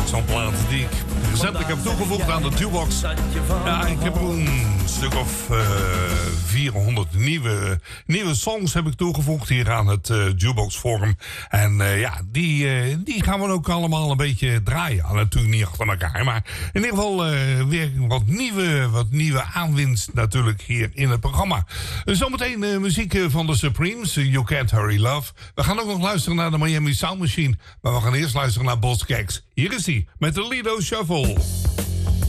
zo'n plaat die ik recentelijk heb toegevoegd aan de Jukebox. Ja, ik heb een stuk of 400 nieuwe songs heb ik toegevoegd hier aan het Jukebox Forum. En ja, die gaan we ook allemaal een beetje draaien. Natuurlijk niet achter elkaar, maar in ieder geval weer wat nieuwe aanwinst natuurlijk hier in het programma. Zometeen muziek van de Supremes, You Can't Hurry Love. We gaan ook nog luisteren naar de Miami Sound Machine, maar we gaan eerst luisteren naar Boz Scaggs. Hier is hij met de Lido Shuffle.